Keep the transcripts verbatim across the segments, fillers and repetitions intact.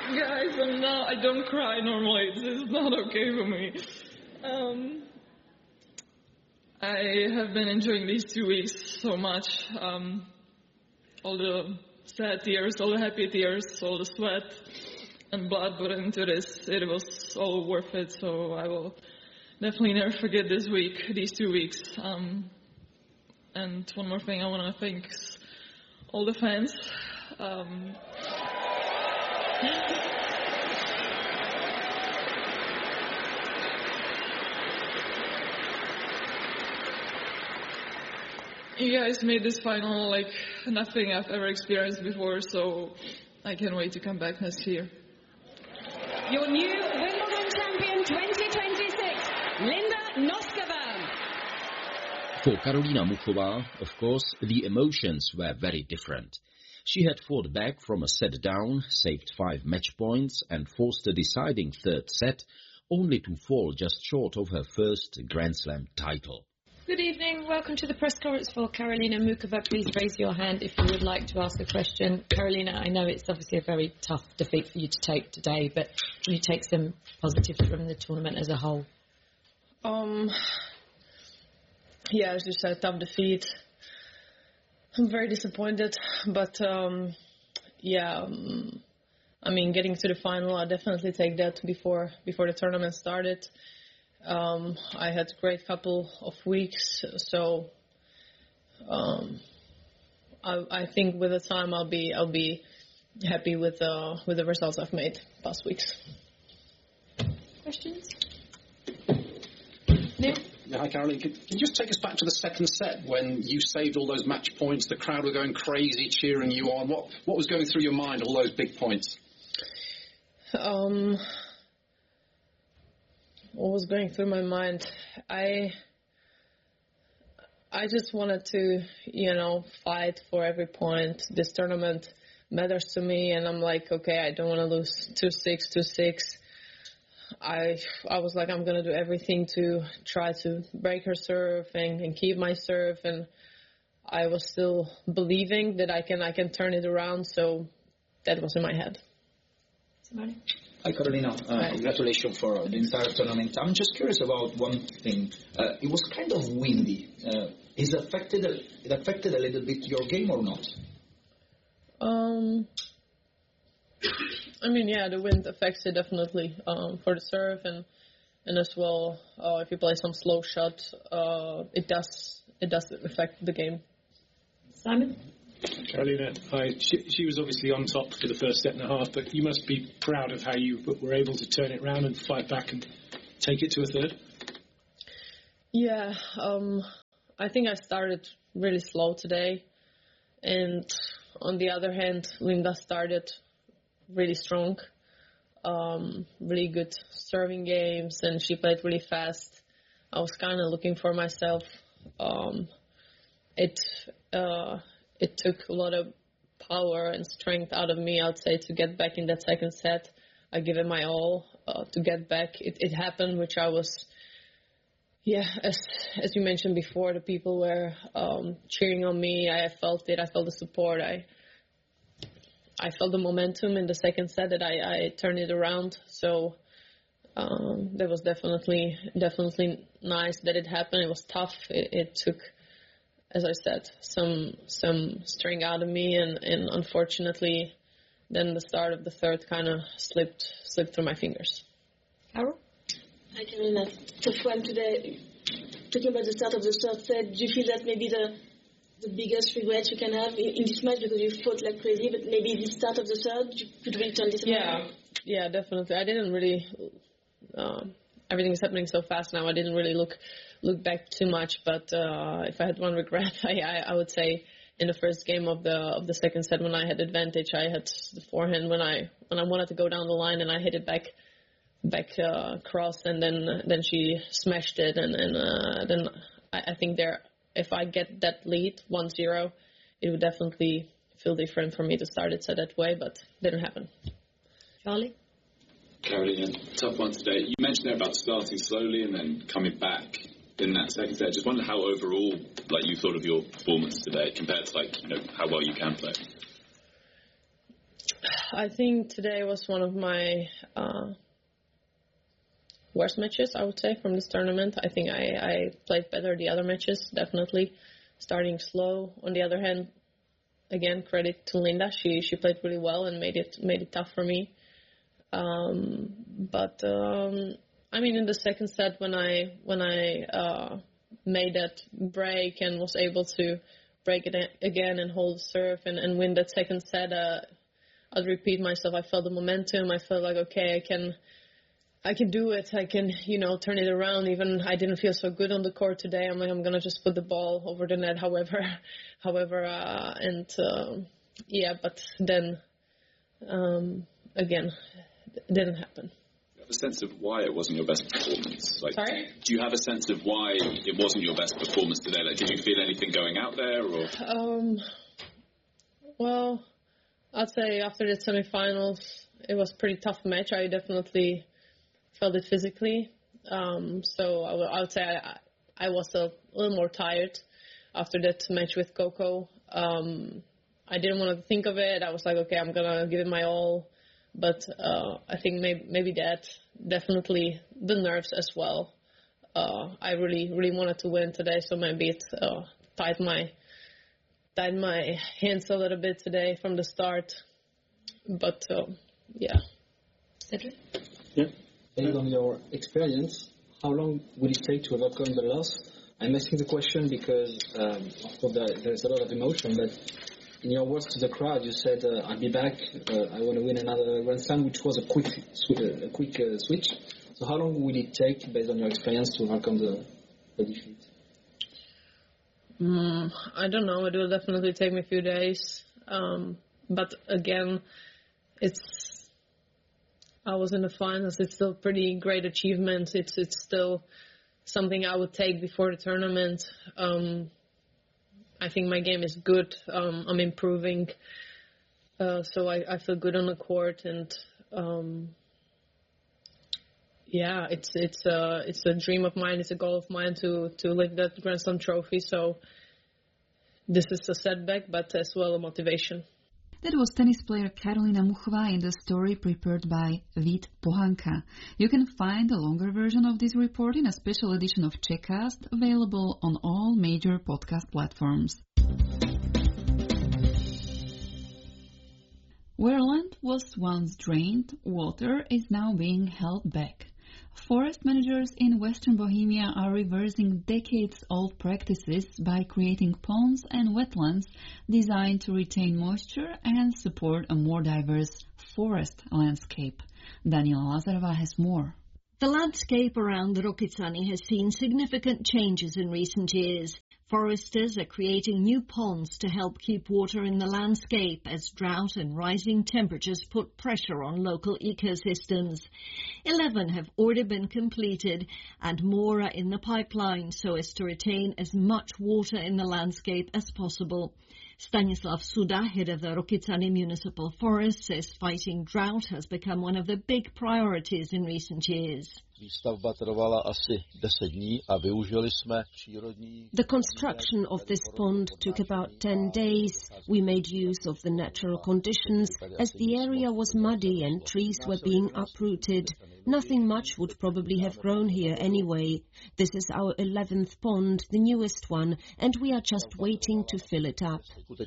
Guys, I'm not, I don't cry normally. This is not okay for me. Um, I have been enjoying these two weeks so much. Um, all the sad tears, all the happy tears, all the sweat and blood put into this. It was all worth it, so I will definitely never forget this week, these two weeks. Um, and one more thing, I want to thank all the fans. Um, You guys made this final like nothing I've ever experienced before, so I can't wait to come back next year. Your new Wimbledon champion twenty twenty-six, Linda Noskova. For Karolina Muchova, of course, the emotions were very different. She had fought back from a set down, saved five match points and forced a deciding third set, only to fall just short of her first Grand Slam title. Good evening. Welcome to the press conference for Karolina Muchova. Please raise your hand if you would like to ask a question. Karolina, I know it's obviously a very tough defeat for you to take today, but can you take some positives from the tournament as a whole? Um, yeah, as you said, tough defeat. I'm very disappointed, but um, yeah, um, I mean, getting to the final, I definitely take that before before the tournament started. Um, I had a great couple of weeks, so um, I, I think with the time I'll be I'll be happy with uh, with the results I've made past weeks. Questions? Neil? Yeah, hi, Caroline. Can, can you just take us back to the second set when you saved all those match points? The crowd were going crazy, cheering you on. What what was going through your mind, all those big points? Um. What was going through my mind? I I just wanted to, you know, fight for every point. This tournament matters to me, and I'm like, okay, I don't want to lose two six, two six. I I was like, I'm going to do everything to try to break her serve and, and keep my serve, and I was still believing that I can I can turn it around, so that was in my head. Somebody? Hi, Karolina. Uh, congratulations for the entire tournament. I'm just curious about one thing. Uh, it was kind of windy. Uh, is it affected? A, it affected a little bit your game or not? Um, I mean, yeah, the wind affects it definitely um, for the serve, and and as well uh, if you play some slow shot, uh, it does it does affect the game. Simon? Karolina, hi. She, she was obviously on top for the first set and a half, but you must be proud of how you were able to turn it around and fight back and take it to a third. Yeah, um, I think I started really slow today, and on the other hand, Linda started really strong, um, really good serving games, and she played really fast. I was kind of looking for myself. Um, it. Uh, It took a lot of power and strength out of me, I'd say, to get back in that second set. I gave it my all uh, to get back. It, it happened, which I was, yeah, as as you mentioned before, the people were um, cheering on me. I felt it. I felt the support. I I felt the momentum in the second set that I, I turned it around. So um, that was definitely definitely nice that it happened. It was tough. It, it took, as I said, some some string out of me, and, and unfortunately, then the start of the third kind of slipped slipped through my fingers. Carol? Hi, Karolina. Tough one today. Talking about the start of the third set, do you feel that maybe the the biggest regret you can have in, in this match, because you fought like crazy, but maybe the start of the third, you could really turn this around? Yeah, yeah, definitely. I didn't really. Um, everything is happening so fast now. I didn't really look. look back too much, but uh, if I had one regret, I, I, I would say in the first game of the of the second set when I had advantage, I had the forehand when I when I wanted to go down the line, and I hit it back back uh, cross, and then then she smashed it, and, and uh, then I, I think there, if I get that lead one zero, it would definitely feel different for me to start it set that way, but it didn't happen. Charlie? Karolina, tough one today. You mentioned there about starting slowly and then coming back in that second set. I just wonder how overall, like, you thought of your performance today compared to, like, you know, how well you can play. I think today was one of my uh, worst matches, I would say, from this tournament. I think I, I played better the other matches, definitely, starting slow. On the other hand, again, credit to Linda. She she played really well and made it made it tough for me. Um, but um, I mean, in the second set, when I when I uh, made that break and was able to break it again and hold the serve and, and win that second set, uh, I'd repeat myself. I felt the momentum. I felt like, okay, I can, I can do it. I can, you know, turn it around. Even I didn't feel so good on the court today. I'm like, I'm gonna just put the ball over the net. However, however, uh, and uh, yeah, but then um, again, it didn't happen. Do you have a sense of why it wasn't your best performance? Like, Sorry? Do you have a sense of why it wasn't your best performance today? Like, did you feel anything going out there, or? Um. Well. I'd say after the semifinals, it was a pretty tough match. I definitely felt it physically. Um, so I, w- I would say I, I was a little more tired after that match with Coco. Um, I didn't want to think of it. I was like, okay, I'm going to give it my all. But uh, I think maybe, maybe that, definitely the nerves as well. Uh, I really, really wanted to win today, so maybe it uh, tied my... tied my hands a little bit today from the start, but uh, yeah. Cedric? Yeah. Based on your experience, how long will it take to overcome the loss? I'm asking the question because, um, of course, there, there's a lot of emotion, but in your words to the crowd, you said, uh, I'll be back, uh, I want to win another Grand Slam, which was a quick, sw- a quick uh, switch. So how long will it take, based on your experience, to overcome the, the defeat? Mm, I don't know. It will definitely take me a few days. Um, but again, it's I was in the finals. It's still a pretty great achievement. It's it's still something I would take before the tournament. Um, I think my game is good. Um, I'm improving. Uh, so I, I feel good on the court, and um, yeah, it's it's a it's a dream of mine. It's a goal of mine to to lift that Grand Slam trophy. So this is a setback, but as well a motivation. That was tennis player Karolina Muchová in the story prepared by Vít Pohanka. You can find a longer version of this report in a special edition of Czechcast, available on all major podcast platforms. Where land was once drained, water is now being held back. Forest managers in Western Bohemia are reversing decades-old practices by creating ponds and wetlands designed to retain moisture and support a more diverse forest landscape. Daniela Lazarova has more. The landscape around Rokycany has seen significant changes in recent years. Foresters are creating new ponds to help keep water in the landscape as drought and rising temperatures put pressure on local ecosystems. Eleven have already been completed and more are in the pipeline so as to retain as much water in the landscape as possible. Stanislav Suda, head of the Rokycany Municipal Forest, says fighting drought has become one of the big priorities in recent years. The construction of this pond took about ten days. We made use of the natural conditions as the area was muddy and trees were being uprooted. Nothing much would probably have grown here anyway. This is our eleventh pond, the newest one, and we are just waiting to fill it up.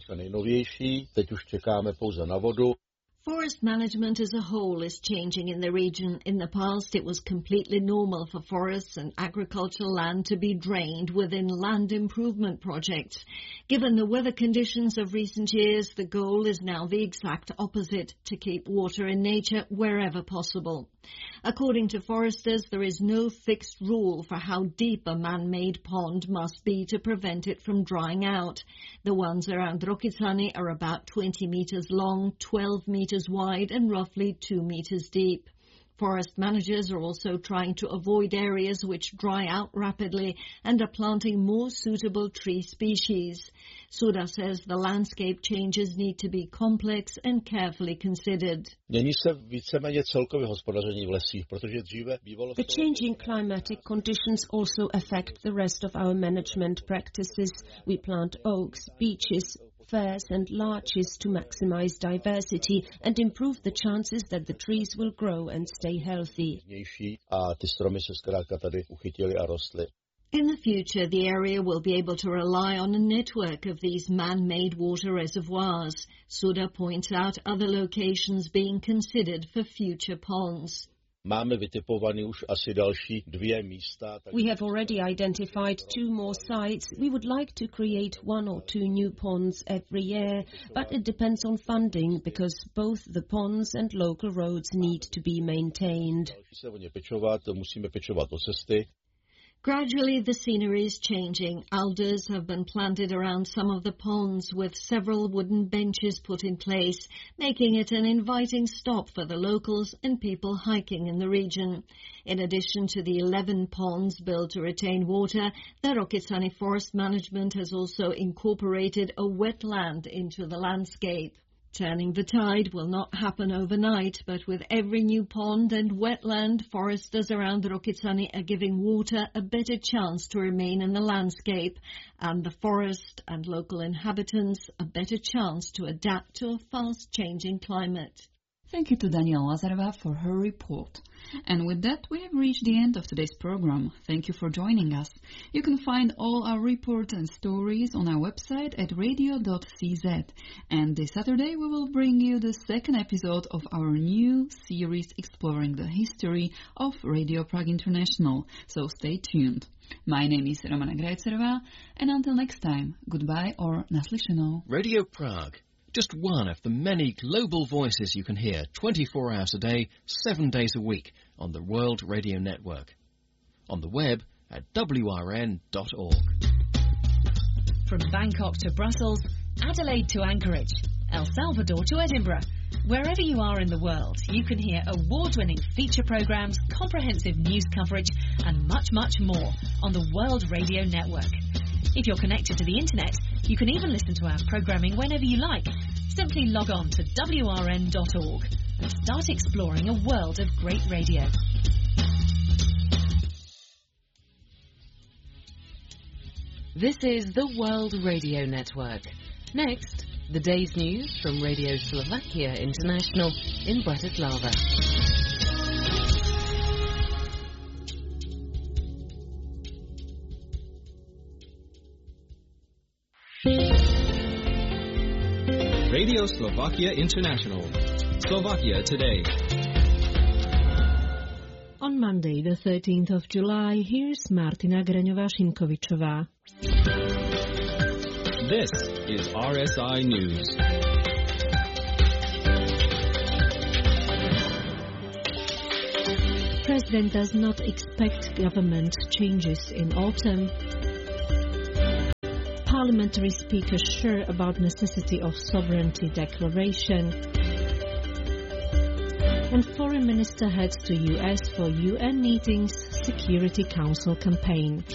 Forest management as a whole is changing in the region. In the past, it was completely normal for forests and agricultural land to be drained within land improvement projects. Given the weather conditions of recent years, the goal is now the exact opposite, to keep water in nature wherever possible. According to foresters, there is no fixed rule for how deep a man-made pond must be to prevent it from drying out. The ones around Rokycany are about twenty meters long, twelve meters wide and roughly two meters deep. Forest managers are also trying to avoid areas which dry out rapidly and are planting more suitable tree species. Suda says the landscape changes need to be complex and carefully considered. The changing climatic conditions also affect the rest of our management practices. We plant oaks, beeches, fairs and larches to maximize diversity and improve the chances that the trees will grow and stay healthy. In the future, the area will be able to rely on a network of these man-made water reservoirs. Suda points out other locations being considered for future ponds. We have already identified two more sites. We would like to create one or two new ponds every year, but it depends on funding because both the ponds and local roads need to be maintained. Gradually, the scenery is changing. Alders have been planted around some of the ponds with several wooden benches put in place, making it an inviting stop for the locals and people hiking in the region. In addition to the eleven ponds built to retain water, the Rokycany Forest Management has also incorporated a wetland into the landscape. Turning the tide will not happen overnight, but with every new pond and wetland, foresters around the Rokycany are giving water a better chance to remain in the landscape, and the forest and local inhabitants a better chance to adapt to a fast-changing climate. Thank you to Daniela Lazareva for her report. And with that, we have reached the end of today's program. Thank you for joining us. You can find all our reports and stories on our website at radio dot c z. And this Saturday, we will bring you the second episode of our new series exploring the history of Radio Prague International. So stay tuned. My name is Romana Grajcerová, and until next time, goodbye or naslyšenou. Radio Prague. Just one of the many global voices you can hear twenty-four hours a day, seven days a week on the World Radio Network. On the web at w r n dot org. From Bangkok to Brussels, Adelaide to Anchorage, El Salvador to Edinburgh. Wherever you are in the world, you can hear award-winning feature programs, comprehensive news coverage, and much, much more on the World Radio Network. If you're connected to the internet, you can even listen to our programming whenever you like. Simply log on to w r n dot org and start exploring a world of great radio. This is the World Radio Network. Next, the day's news from Radio Slovakia International in Bratislava. Radio Slovakia International. Slovakia Today. On Monday, the thirteenth of July, here's Martina Graňová-Šimkovičová. This is R S I News. President does not expect government changes in autumn. Parliamentary speaker sure about necessity of sovereignty declaration. And foreign minister heads to U S for U N meetings, Security Council campaign.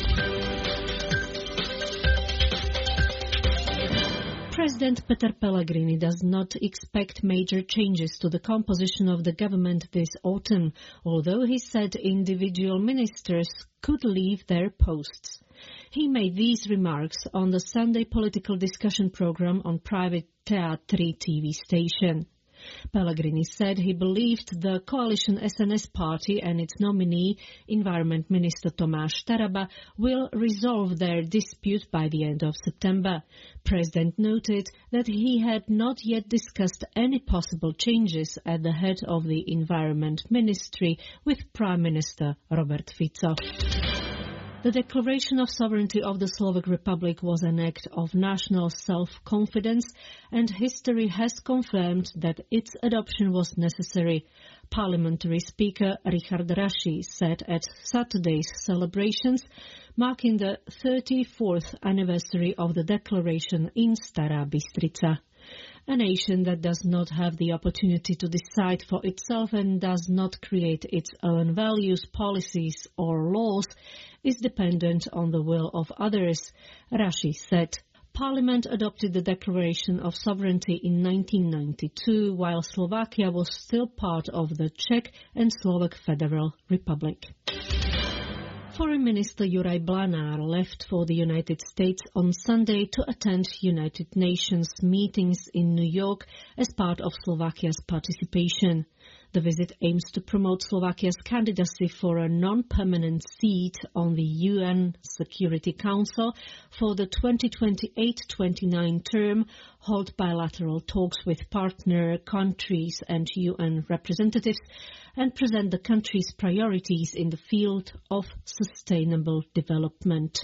President Peter Pellegrini does not expect major changes to the composition of the government this autumn, although he said individual ministers could leave their posts. He made these remarks on the Sunday political discussion program on private Teatri T V station. Pellegrini said he believed the coalition S N S party and its nominee, Environment Minister Tomáš Taraba, will resolve their dispute by the end of September. President noted that he had not yet discussed any possible changes at the head of the Environment Ministry with Prime Minister Robert Fico. The declaration of sovereignty of the Slovak Republic was an act of national self-confidence, and history has confirmed that its adoption was necessary. Parliamentary Speaker Richard Raši said at Saturday's celebrations, marking the thirty-fourth anniversary of the declaration in Stará Bystrica. A nation that does not have the opportunity to decide for itself and does not create its own values, policies or laws is dependent on the will of others, Raši said. Parliament adopted the Declaration of Sovereignty in nineteen ninety-two, while Slovakia was still part of the Czech and Slovak Federal Republic. Foreign Minister Juraj Blanár left for the United States on Sunday to attend United Nations meetings in New York as part of Slovakia's participation. The visit aims to promote Slovakia's candidacy for a non-permanent seat on the U N Security Council for the twenty twenty-eight twenty-nine term, hold bilateral talks with partner countries and U N representatives, and present the country's priorities in the field of sustainable development.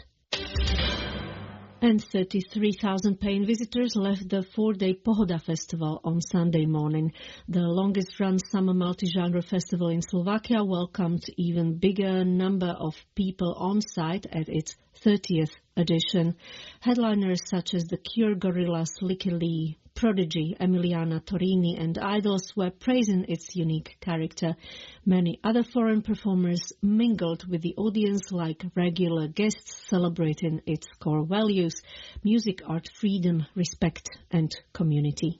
And thirty-three thousand paying visitors left the four-day Pohoda Festival on Sunday morning. The longest-run summer multi-genre festival in Slovakia welcomed even bigger number of people on site at its thirtieth edition. Headliners such as the Cure Gorillas, Licky Lee, Prodigy, Emiliana Torini and Idols were praising its unique character. Many other foreign performers mingled with the audience like regular guests, celebrating its core values: music, art, freedom, respect and community.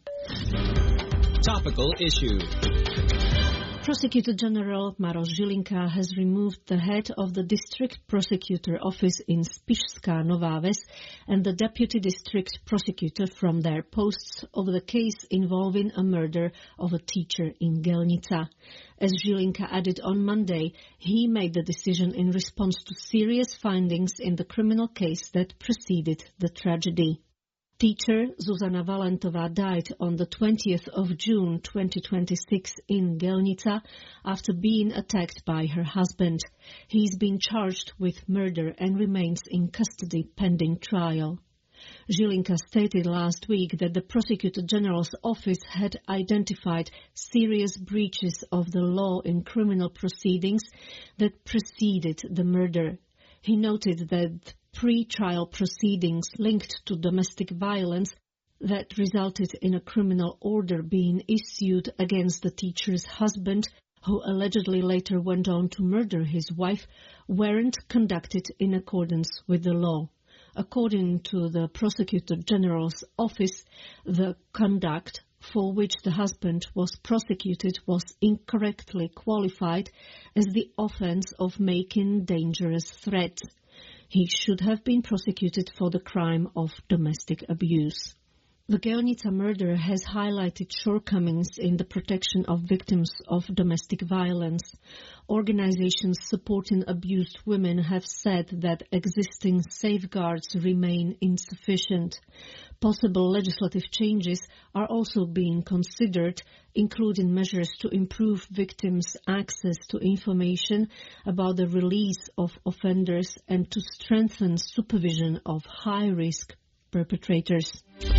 Topical issue. Prosecutor General Maroš Žilinka has removed the head of the District Prosecutor Office in Spišská Nová Ves and the Deputy District Prosecutor from their posts over the case involving a murder of a teacher in Gelnica. As Žilinka added on Monday, he made the decision in response to serious findings in the criminal case that preceded the tragedy. Teacher Zuzana Valentová died on the twentieth of June twenty twenty-six in Gelnica after being attacked by her husband. He's been charged with murder and remains in custody pending trial. Žilinka stated last week that the Prosecutor General's office had identified serious breaches of the law in criminal proceedings that preceded the murder. He noted that pre-trial proceedings linked to domestic violence that resulted in a criminal order being issued against the teacher's husband, who allegedly later went on to murder his wife, weren't conducted in accordance with the law. According to the Prosecutor General's office, the conduct for which the husband was prosecuted was incorrectly qualified as the offence of making dangerous threats. He should have been prosecuted for the crime of domestic abuse. The Gelnica murder has highlighted shortcomings in the protection of victims of domestic violence. Organizations supporting abused women have said that existing safeguards remain insufficient. Possible legislative changes are also being considered, including measures to improve victims' access to information about the release of offenders and to strengthen supervision of high-risk perpetrators.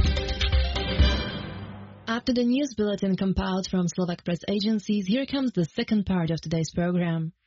After the news bulletin compiled from Slovak press agencies, here comes the second part of today's program.